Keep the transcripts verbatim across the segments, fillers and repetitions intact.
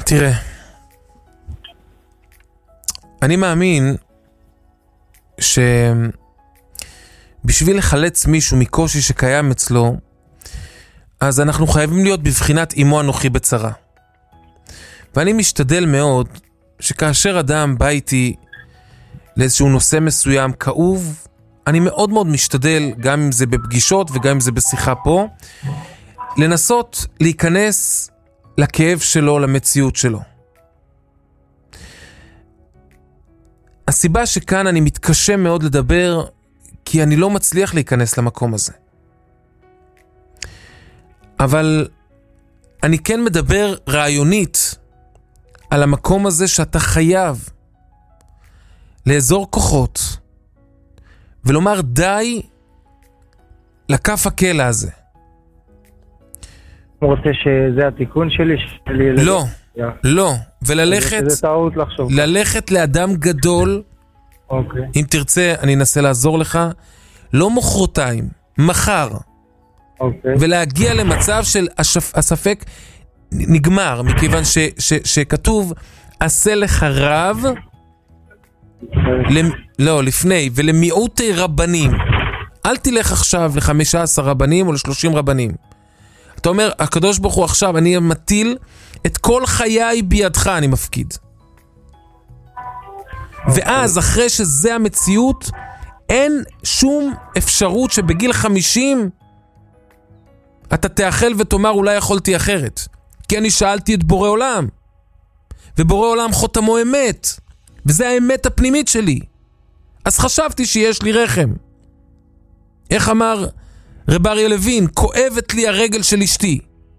תראה, אני מאמין שבשביל לחלץ מישהו מקושי שקיים אצלו, אז אנחנו חייבים להיות בבחינת אמו אנוכי בצרה. ואני משתדל מאוד שכאשר אדם בא איתי לאיזשהו נושא מסוים כאוב, אני מאוד מאוד משתדל, גם אם זה בפגישות וגם אם זה בשיחה פה, לנסות להיכנס לכאב שלו, למציאות שלו. הסיבה שכאן אני מתקשה מאוד לדבר, כי אני לא מצליח להיכנס למקום הזה. אבל אני כן מדבר רעיונית על המקום הזה שאתה חייב לאזור כוחות ולומר די לכף הקלע הזה. הוא רוצה שזה התיקון שלי? שלי לא, ל... לא. וללכת, זה טעות לחשוב. ללכת לאדם גדול, אוקיי. אם תרצה אני אנסה לעזור לך, לא מחרתיים, מחר. אוקיי. ולהגיע למצב של השפ... הספק נגמר, מכיוון ש... ש... שכתוב עשה לך רב, למ... לא, לפני, ולמיעוטי רבנים. אל תלך עכשיו ל-חמישה עשר רבנים או ל-שלושים רבנים. אתה אומר, הקדוש ברוך הוא עכשיו, אני מטיל את כל חיי בידך, אני מפקיד. ואז, אחרי שזה המציאות, אין שום אפשרות שבגיל חמישים אתה תאכל ותאמר, אולי יכולתי אחרת. כי אני שאלתי את בורא עולם. ובורא עולם חותמו אמת. וזה האמת הפנימית שלי. אז חשבתי שיש לי רחם. איך אמר רב אריה לוין? כואבת לי הרגל של אשתי.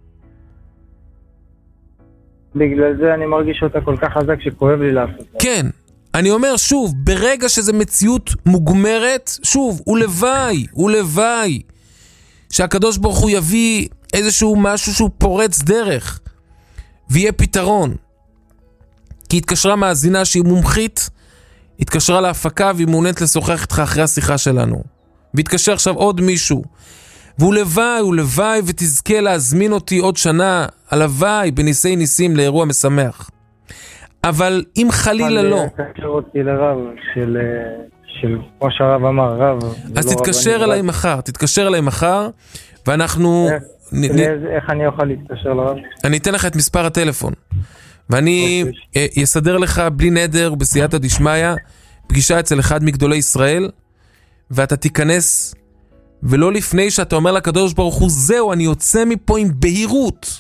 בגלל זה אני מרגיש אותה כל כך חזק שכואב לי לעשות. כן. אני אומר שוב, ברגע שזו מציאות מוגמרת, שוב, הוא לוואי, הוא לוואי. שהקדוש ברוך הוא יביא איזשהו משהו שהוא פורץ דרך. ויהיה פתרון. כי התקשרה מאזינה שהיא מומחית, התקשרה להפקה והיא מעוניינת לשוחח איתך אחרי השיחה שלנו. והתקשר עכשיו עוד מישהו. והוא לוואי, הוא לוואי ותזכה להזמין אותי עוד שנה, הלוואי בניסי ניסים לאירוע משמח. אבל אם חלילה לא... תקשר אותי לרב של, של כמו שהרב אמר, רב. אז תתקשר אליי מחר, תתקשר אליי מחר, ואנחנו... איך, נ... איך אני אוכל להתקשר לרב? אני אתן לך את מספר הטלפון. ואני אסדר לך בלי נדר בסייעתא דשמיא, פגישה אצל אחד מגדולי ישראל, ואתה תיכנס, ולא לפני שאתה אומר לקדוש ברוך הוא, זהו, אני יוצא מפה עם בהירות.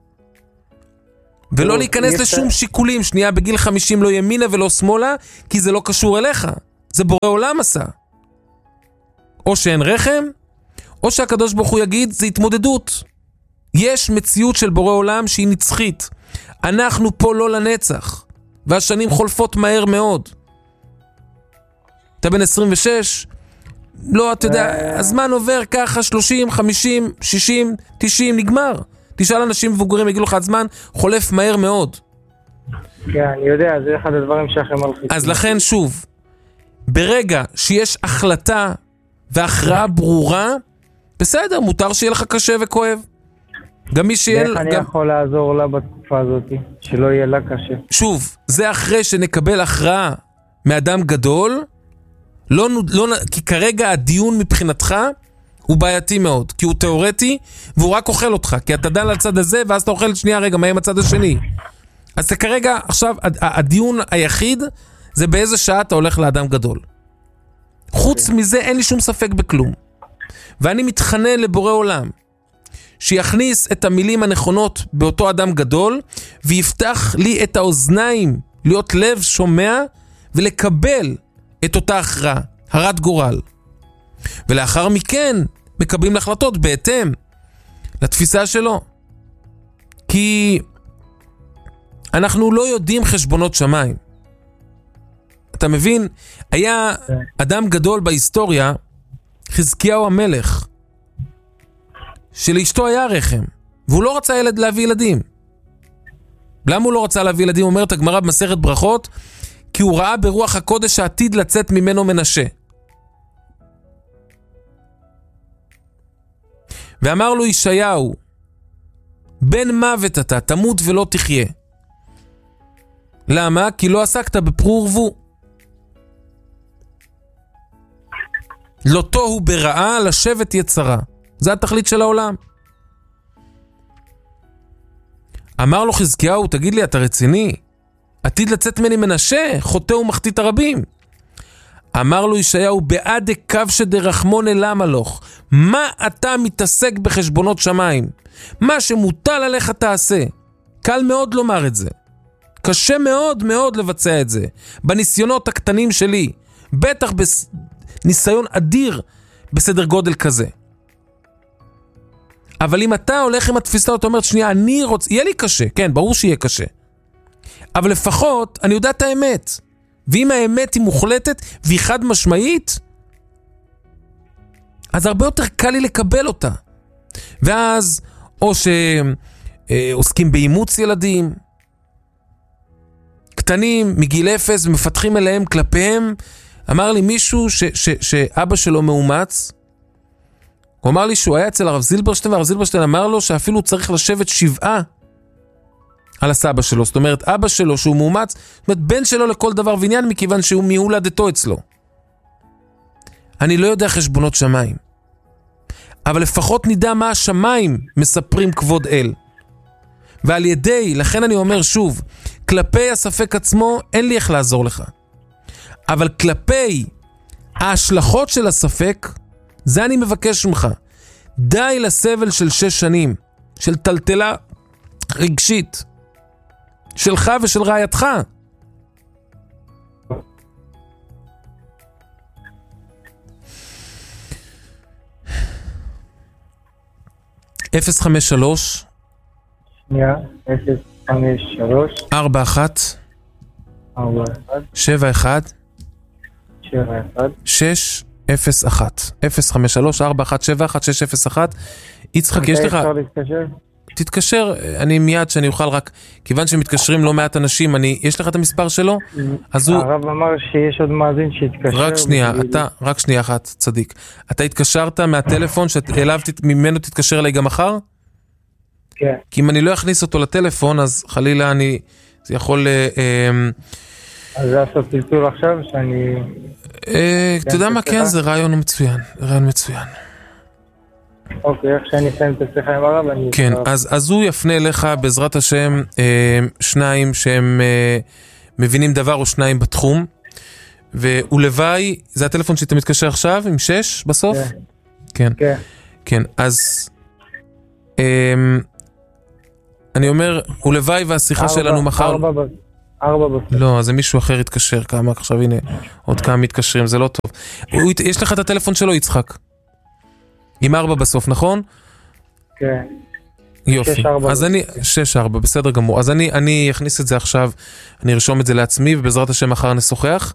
ולא להיכנס לשום שיקולים, שנייה בגיל חמישים לא ימינה ולא שמאלה, כי זה לא קשור אליך. זה בורא עולם עשה. או שאין רחם, או שהקדוש ברוך הוא יגיד, זה התמודדות. יש מציאות של בורא עולם שהיא נצחית. אנחנו פה לא לנצח, והשנים חולפות מהר מאוד. אתה בן עשרים ושש, לא, אתה יודע, הזמן עובר ככה שלושים, חמישים, שישים, תשעים, נגמר. תשאל אנשים מבוגרים, יגידו לך, הזמן חולף מהר מאוד. כן, אני יודע, זה אחד הדברים שלכם מלחיצים. אז לכן שוב, ברגע שיש החלטה והכרעה ברורה, בסדר, מותר שיהיה לך קשה וכואב. גם מי שיהיה... ואיך אני יכול לעזור לה בתקופה הזאת, שלא יהיה לה קשה? שוב, זה אחרי שנקבל הכרעה מאדם גדול, לא, לא, כי כרגע הדיון מבחינתך הוא בעייתי מאוד, כי הוא תיאורטי, והוא רק אוכל אותך, כי אתה דן לצד הזה, ואז אתה אוכל שנייה רגע, מה עם הצד השני? אז אתה כרגע, עכשיו, הדיון היחיד, זה באיזה שעה אתה הולך לאדם גדול. חוץ מזה, אין לי שום ספק בכלום. ואני מתחנן לבורא עולם, שיכניס את המילים הנכונות באותו אדם גדול, ויפתח לי את האוזניים, להיות לב שומע, ולקבל את אותה הכרעה, הרת גורל. ולאחר מכן, מקבלים להחלטות בהתאם לתפיסה שלו. כי אנחנו לא יודעים חשבונות שמיים. אתה מבין? היה אדם גדול בהיסטוריה, חזקיהו המלך, שלאשתו היה רחם, והוא לא רצה ילד להביא ילדים. למה הוא לא רצה להביא ילדים? אומרת הגמרא במסכת ברכות, כי הוא ראה ברוח הקודש העתיד לצאת ממנו מנשה. ואמר לו ישעיהו, בן מוות אתה, תמות ולא תחיה. למה? כי לא עסקת בפרו ורבו. לא תוהו ברעה, לשבת יצרה. זה התכלית של העולם. אמר לו חזקיהו, תגיד לי, אתה רציני? עתיד לצאת מני מנשה, חוטא ומחטיא את הרבים. אמר לו ישעיהו, בעד הקו שדרחמון אלה מלוך. מה אתה מתעסק בחשבונות שמיים? מה שמוטל עליך תעשה. קל מאוד לומר את זה. קשה מאוד מאוד לבצע את זה. בניסיונות הקטנים שלי. בטח בניסיון אדיר בסדר גודל כזה. אבל אם אתה הולך עם התפיסה, אתה אומר, שנייה, אני רוצה, יהיה לי קשה, כן, ברור שיהיה קשה. אבל לפחות, אני יודע את האמת. ואם האמת היא מוחלטת, והיא חד משמעית, אז הרבה יותר קל לי לקבל אותה. ואז, או שעוסקים באימוץ ילדים, קטנים, מגיל אפס, ומפתחים אליהם כלפיהם, אמר לי מישהו ש, ש, שאבא שלו מאומץ, הוא אמר לי שהוא היה אצל הרב זילברשטיין, והרב זילברשטיין אמר לו שאפילו צריך לשבת שבעה על הסבא שלו. זאת אומרת, אבא שלו שהוא מאומץ, זאת אומרת, בן שלו לכל דבר ועניין, מכיוון שהוא מהולדתו אצלו. אני לא יודע חשבונות שמיים. אבל לפחות נדע מה השמיים מספרים כבוד אל. ועל ידי, לכן אני אומר שוב, כלפי הספק עצמו, אין לי איך לעזור לך. אבל כלפי ההשלכות של הספק, זה אני מבקש ממך. די לסבל של שש שנים, של טלטלה רגשית, שלך ושל רעייתך. אפס חמש שלוש שנייה, אפס חמש שלוש ארבע אחת ארבע אחת שבע אחת שבע אחת שש אפס אחת אפס חמש שלוש ארבע אחת שבע אחת שש אפס אחת. יצחק, יש לך... אפשר להתקשר? תתקשר, אני מיד שאני אוכל רק, כיוון שמתקשרים לא מעט אנשים, אני, יש לך את המספר שלו? אז הוא... הרב אמר שיש עוד מאזין שהתקשר. רק שנייה, אתה, רק שנייה אחת, צדיק. אתה התקשרת מהטלפון שאליו, ממנו תתקשר אליי גם מחר? כן. כי אם אני לא אכניס אותו לטלפון, אז חלילה אני, זה יכול... אז זה לעשות צלצול עכשיו שאני... אתה יודע מה, כן, זה רעיון מצוין, רעיון מצוין. אוקיי, איך שאני אסיים את השיחה עם הרב, אני... כן, אז, אז הוא יפנה לך בעזרת השם שניים שהם מבינים דבר או שניים בתחום, ולוואי, זה הטלפון שאתה מתקשר עכשיו עם שש בסוף? כן. כן. כן, אז אני אומר, ולוואי והשיחה שלנו מחר... ארבע בסוף. ארבע בסוף. לא, אז זה מישהו אחר יתקשר, כמה עכשיו, הנה, עוד כמה מתקשרים, זה לא טוב. יש לך את הטלפון שלו, יצחק? עם ארבע בסוף, נכון? כן. יופי. אז אני, שש ארבע, בסדר גמור. אז אני, אני אכניס את זה עכשיו, אני ארשום את זה לעצמי, ובעזרת השם מחר נשוחח.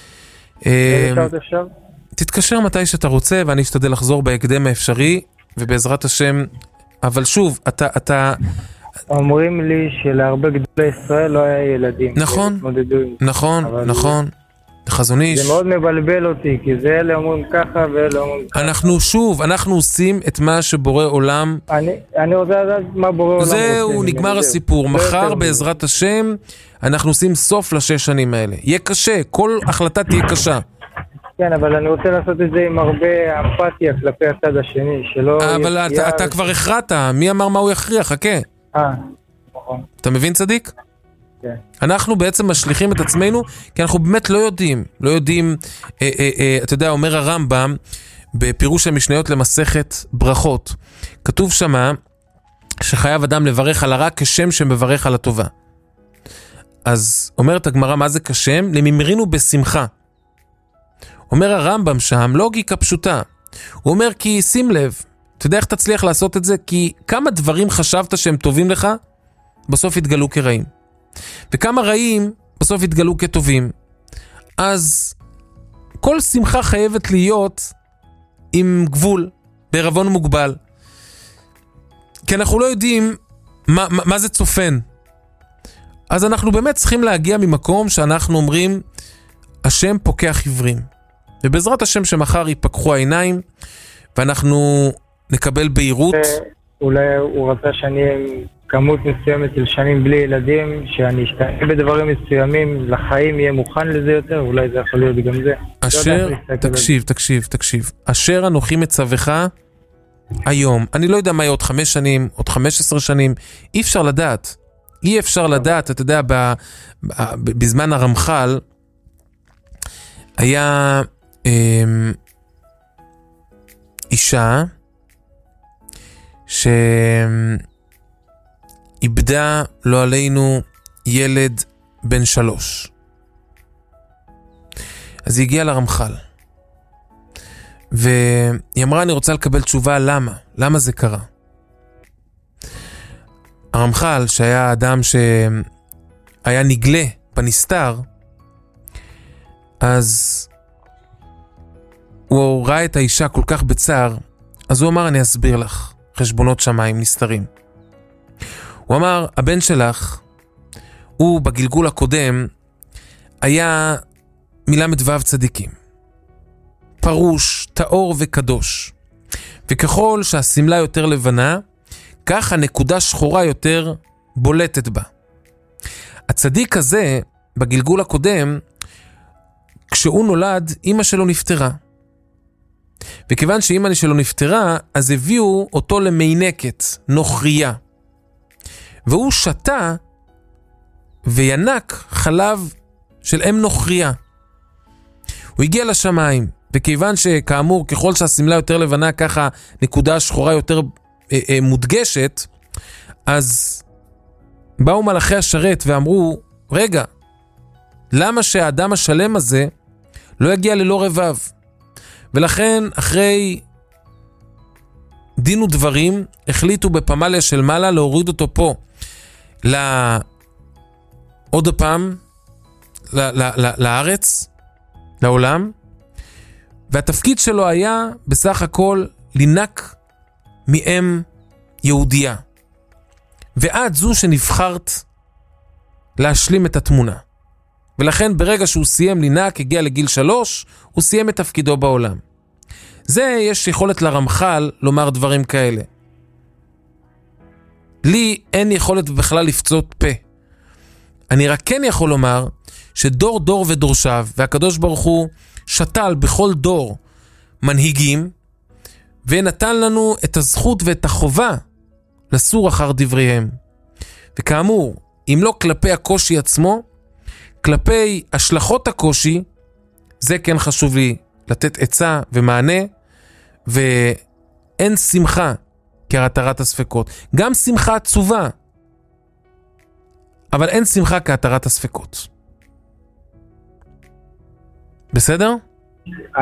תתקשר מתי שאתה רוצה, ואני אשתדל לחזור בהקדם האפשרי, ובעזרת השם, אבל שוב, אתה, אתה... אומרים לי שלהרבה גדולי ישראל לא היה ילדים. נכון, נכון, נכון. חזון איש. זה מאוד מבלבל אותי, כי זה אלה אומרים ככה ואלה אומרים ככה. אנחנו שוב, אנחנו עושים את מה שבורא עולם. אני, אני רוצה לדעת מה בורא עולם עושה. זהו, נגמר הסיפור. מחר בעזרת השם, אנחנו עושים סוף לשש שנים האלה. יהיה קשה, כל החלטה תהיה קשה. כן, אבל אני רוצה לעשות את זה עם הרבה אמפתיה כלפי הצד השני, שלא... אבל אתה, אתה כבר הכרעת, מי אמר מה הוא יכריע? חכה. אה, נכון. אתה מבין, צדיק? כן. אנחנו בעצם משליכים את עצמנו, כי אנחנו באמת לא יודעים, לא יודעים, אה, אה, אה, אתה יודע, אומר הרמב"ם, בפירוש המשניות למסכת ברכות, כתוב שמה, שחייב אדם לברך על הרע כשם שמברך על הטובה. אז אומרת הגמרא, מה זה כשם? לממרינו בשמחה. אומר הרמב"ם שם, לוגיקה פשוטה. הוא אומר, כי שים לב, אתה יודע איך תצליח לעשות את זה? כי כמה דברים חשבת שהם טובים לך, בסוף יתגלו כרעים. וכמה רעים בסוף יתגלו כטובים. אז כל שמחה חייבת להיות עם גבול, בערבון מוגבל. כי אנחנו לא יודעים מה, מה, מה זה צופן. אז אנחנו באמת צריכים להגיע ממקום שאנחנו אומרים, השם פוקח עיוורים. ובעזרת השם שמחר ייפקחו העיניים, ואנחנו נקבל בהירות. אולי הוא רצה שאני כמות מסוימת של שנים בלי ילדים, שאני אשתנה בדברים מסוימים, לחיים יהיה מוכן לזה יותר, אולי זה יכול להיות גם זה. אשר, תקשיב, תקשיב, תקשיב. אשר אנוכי מצווך היום, אני לא יודע מה יהיה עוד חמש שנים, עוד חמש עשרה שנים, אי אפשר לדעת. אי אפשר לדעת, אתה יודע, ב, ב, בזמן הרמח"ל, היה אה, אישה, שאיבדה לא עלינו ילד בן שלוש. אז היא הגיעה לרמח"ל. והיא אמרה, אני רוצה לקבל תשובה למה. למה זה קרה? הרמח"ל, שהיה אדם שהיה נגלה בנסתר, אז הוא ראה את האישה כל כך בצער, אז הוא אמר, אני אסביר לך. חשבונות שמיים נסתרים. הוא אמר, הבן שלך, הוא בגלגול הקודם, היה מילה מדבב צדיקים. פרוש, טהור וקדוש. וככל שהסמלה יותר לבנה, כך הנקודה שחורה יותר בולטת בה. הצדיק הזה, בגלגול הקודם, כשהוא נולד, אמא שלו נפטרה. וכיוון שאמא שלו נפטרה, אז הביאו אותו למיינקת, נוכריה. והוא שתה וינק חלב של אם נוכריה. הוא הגיע לשמיים, וכיוון שכאמור, ככל שהסמלה יותר לבנה, ככה נקודה שחורה יותר אה, אה, מודגשת, אז באו מלאכי השרת ואמרו, רגע, למה שהאדם השלם הזה לא יגיע ללא רבב? ולכן אחרי דין ודברים החליטו בפמליה של מעלה להוריד אותו פה לעוד הפעם ל- ל- ל- לארץ, לעולם, והתפקיד שלו היה בסך הכל לינק מאם יהודייה, ועד זו שנבחרת להשלים את התמונה. ולכן ברגע שהוא סיים לינק, הגיע לגיל שלוש, הוא סיים את תפקידו בעולם. זה יש יכולת לרמח"ל לומר דברים כאלה. לי אין יכולת בכלל לפצות פה. אני רק כן יכול לומר שדור דור ודורשיו, והקדוש ברוך הוא שתל בכל דור מנהיגים, ונתן לנו את הזכות ואת החובה לסור אחר דבריהם. וכאמור, אם לא כלפי הקושי עצמו, כלפי השלכות הקושי, זה כן חשוב לי לתת עצה ומענה, ואין שמחה כהתרת הספקות. גם שמחה עצובה, אבל אין שמחה כהתרת הספקות. בסדר?